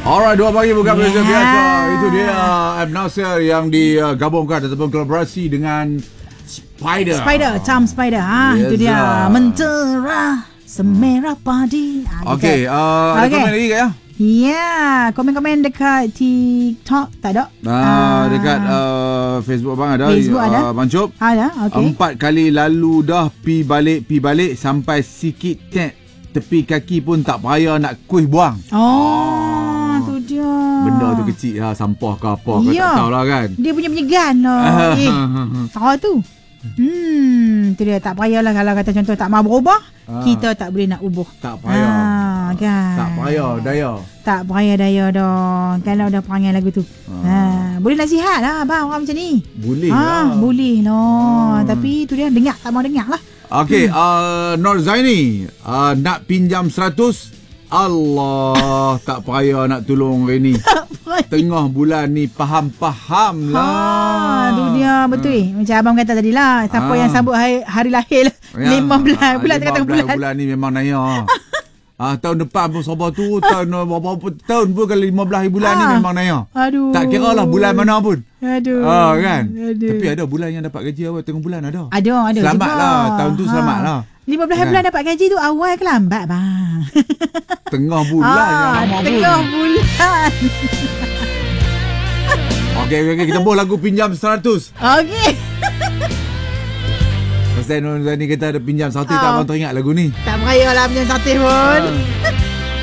Alright, 2 pagi bukan biasa. Itu dia M. Nasir yang digabungkan ataupun kolaborasi dengan Spider, Charm Spider. Itu dia. Mentera semerah padi. Okey, ada komen lagi ke ya? Ya, komen-komen dekat TikTok tak ada? Dekat Facebook abang ada. Facebook ada. Mancup. Ada, okey. 4 kali lalu dah pi balik sampai sikit tepi kaki pun tak payah nak kuih buang. Tu dia. Benda tu kecil lah, sampah ke apa ke tak tahulah kan. Dia punya gan lah. Tahu tu. Tu dia, tak payahlah kalau kata contoh tak mahu berubah, kita tak boleh nak ubah. Tak payah. Kan. Tak payah daya. Tak payah daya dah. Kalau dah perangai lagu tu. Boleh nasihat lah abang orang macam ni. Boleh lah. Boleh lah. Tapi tu dia, dengar tak mau dengar lah. Okey, Nur Zaini nak pinjam 100. Allah, tak payah nak tolong Reni. Tengah bulan ni faham lah. Tu dia betul. Macam abang kata tadi lah, siapa yang sambut hari lahir 15 bulan tengah-tengah bulan ni memang naya. Tahun depan pun sabar tu, tahun berapa tahun pun kalau 15 bulan ni memang naya. Aduh. Tak kira lah bulan mana pun. Aduh. Kan. Aduh. Tapi ada bulan yang dapat gaji awal tengah bulan ada. Ada selamat juga. Lah, tahun tu selamat lah. 15 bulan dapat gaji tu awal ke lambat bang? Tengah bulan tengah bulan. Okey, kita boleh lagu pinjam 100. Okey. Pasal Nur Zaini kata ada pinjam satu, tak abang teringat lagu ni. Tak payahlah pinjam satu pun.